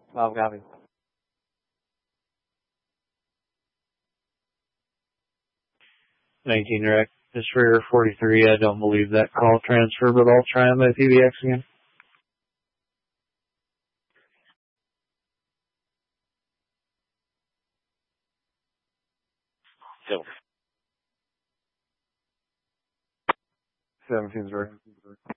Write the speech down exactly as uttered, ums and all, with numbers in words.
twelve copy. nineteen rec. Destroyer forty-three, I don't believe that call transfer, but I'll try on my P B X again. So, seventeen's rec.